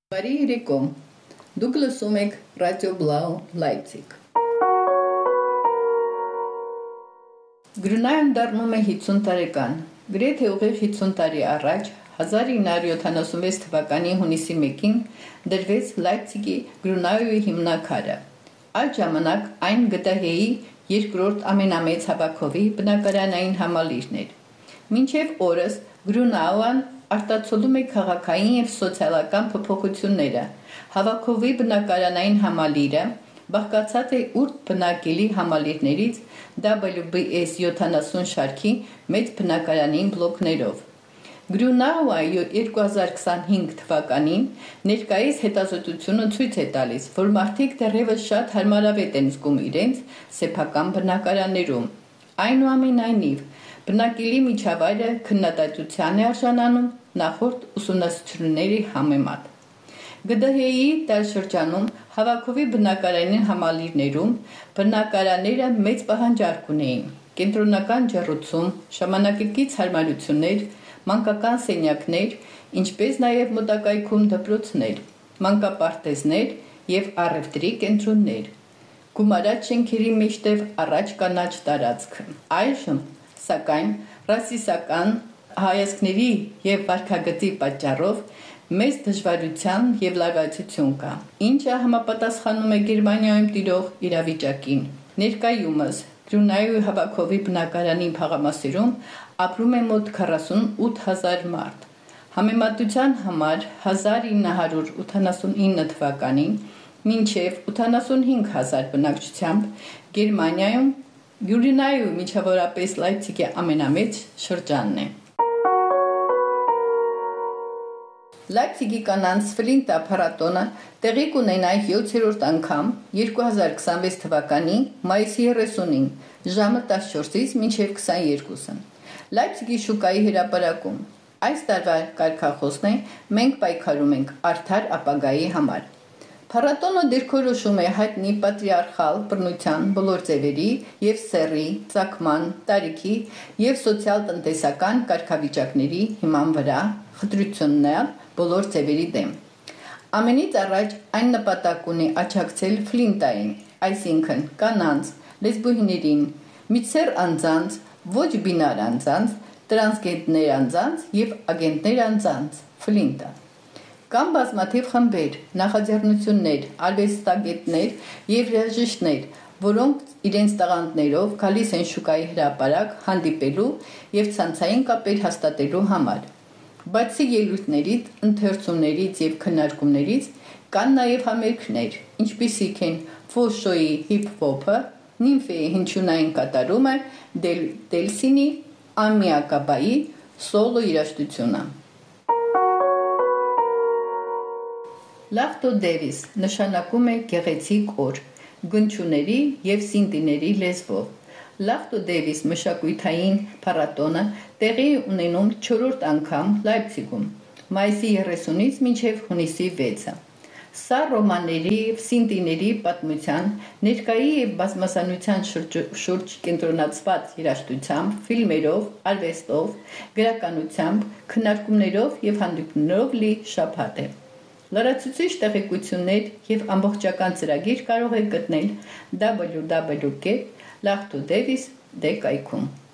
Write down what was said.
Բարի երեկո, դուք լսում եք Ռադիո Բլաու Լայպցիգ։ Գրունայան դառնում է 50 տարեկան, գրեթե ուղիղ 50 տարի առաջ, 1976 թվականի հունիսի 1-ին դրվեց Լայպցիգի Գրունայուի հիմնաքարը։ Այդ ժամանակ այն ԳՏՀ-ի երկրորդ ամենամեծ հավաքովի բնակարանային համալիրն էր։ Մինչև օրս Գրունաուան արտացոլում է քաղաքային և սոցիալական փոփոխությունները։ Հավաքովի բնակարանային համալիրը բաղկացած է 8 բնակելի համալիրներից WBS 70 շարքի մեծ բնակարանային բլոկներով։ Գրունաուը 2025 թվականին ներկայիս հետազոտությունը ցույց է տալիս, որ մարդիկ դեռևս շատ հարմարավետ են զգում իրենց սեփական բնակարաններում։ Այնուամենայնիվ, բնակելի միջավայրը քննադատության է արժանանում նախորդ ուսումնասիրությունների համեմատ։ ԳԴՀ-ի տարեշրջանում հավաքովի բնակարանային համալիրներում բնակարանները մեծ պահանջարկ ունեին։ Կենտրոնական ջեռուցում, ժամանակակից հարմարություններ, մանկական սենյակներ, ինչպես նաև մոտակայքում դպրոցներ, մանկապարտեզներ և առևտրի կենտրոններ։ Գումարած շենքերի մեջտև առաջ կանաչ տարածք։ Այժմ, սակայն, ռասիստական հայացքների և վարքագծի պատճառով մեծ դժվարության և լարվածություն կա, ինչը համապատասխանում է Գերմանիայում տիրող իրավիճակին։ Ներկայումս Գրունայուի հավաքովի բնակարանի թաղամասերում ապրում է մոտ 48,000 մարդ։ Համեմատության համար 1989 թվականին մինչև 85,000 բնակչությամբ Գերմանիայում Գրունայու միջավորապես Լայպցիգի ամենամեծ շրջանն է։ Լայպցիգի կանանց Ֆլինտա փառատոնը տեղի կունենա 7-րդ անգամ 2026 թվականի մայիսի 30-ին ժամը 14-ից մինչև 22-ը։ Լայպցիգի շուկայի հրապարակում։ Այս տարվա կարգախոսն է «Մենք պայքարում ենք արդար ապագայի համար»։ Փառատոնը դիրքորոշում է հայտնի պատրիարխալ բռնության բոլոր ձևերի և սեռի, ծագման, տարիքի և սոցիալ-տնտեսական կարգավիճակների հիման վրա խտրություններ բոլոր ձևերի դեմ։ Ամենից առաջ այն նպատակ ունի աջակցել Ֆլինտային, այսինքն կանանց, լեսբուհիներին, միջսեռ անձանց, ոչ բինար անձանց, տրանսգենդեր անձանց և ագենտներ անձանց, Ֆլինտա։ Կան բազմաթիվ խմբեր, նախաձեռնություններ, արվեստագետներ և երաժիշտներ, որոնք իրենց տաղանդներով գալիս են շուկայի հրապարակ հանդիպելու և ցանցային կապեր հաստատելու համար։ Բացի ելույթներից, ընթերցումներից և քննարկումներից, կան նաև համերգներ, ինչպիսիք են Ֆոշոյի հիփ-հոփը, Նիմֆեի հնչյունային կատարումը, Դելսինի Ամիակաբայի սոլո երաժշտությունը։ Լախտո Դեվիս նշանակում է գեղեցիկ օր, գնչուների և սինտիների լեզվով։ Լախտո Դեվիս մշակութային փառատոնը տեղի ունենում 4-րդ անգամ Լայպցիգում, մայիսի 30-ից մինչև հունիսի 6-ը։ Սա ռոմաների և սինտիների պատմության, ներկայի և բազմազանության շուրջ կենտրոնացված երաժշտությամբ, ֆիլմերով, արվեստով, գրականությամբ, քննարկումներով և հանդիպումներով լի շաբաթ է։ Լրացուցիչ տեղեկություններ և ամբողջական ծրագիր կարող եք գտնել www.lachtodevs.com